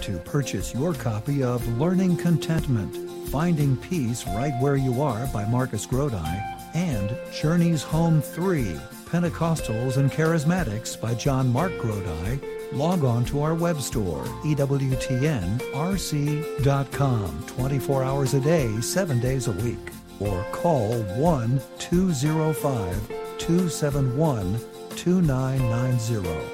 to purchase your copy of Learning Contentment, Finding Peace Right Where You Are by Marcus Grodi, and Journeys Home 3, Pentecostals and Charismatics by John Mark Grodi, log on to our web store, EWTNRC.com, 24 hours a day, 7 days a week, or call 1-205-271-2990.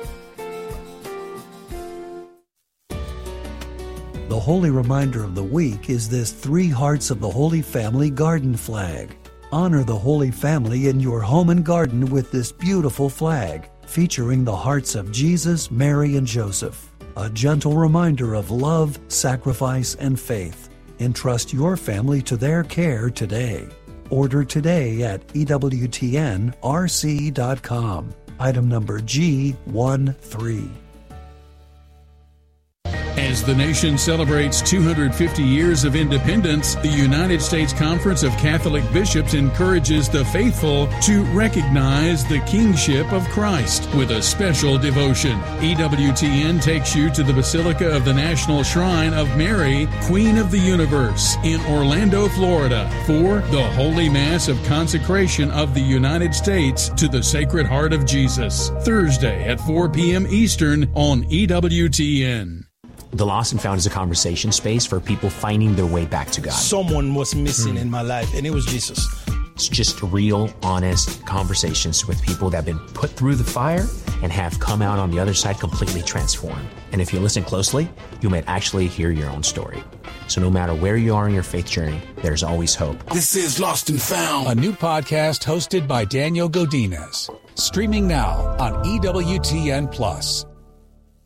The holy reminder of the week is this Three Hearts of the Holy Family garden flag. Honor the Holy Family in your home and garden with this beautiful flag, featuring the hearts of Jesus, Mary, and Joseph. A gentle reminder of love, sacrifice, and faith. Entrust your family to their care today. Order today at EWTNRC.com. Item number G13. As the nation celebrates 250 years of independence, the United States Conference of Catholic Bishops encourages the faithful to recognize the kingship of Christ with a special devotion. EWTN takes you to the Basilica of the National Shrine of Mary, Queen of the Universe, in Orlando, Florida, for the Holy Mass of Consecration of the United States to the Sacred Heart of Jesus, Thursday at 4 p.m. Eastern on EWTN. The Lost and Found is a conversation space for people finding their way back to God. Someone was missing in my life, and it was Jesus. It's just real, honest conversations with people that have been put through the fire and have come out on the other side completely transformed. And if you listen closely, you might actually hear your own story. So no matter where you are in your faith journey, there's always hope. This is Lost and Found, a new podcast hosted by Daniel Godinez. Streaming now on EWTN+.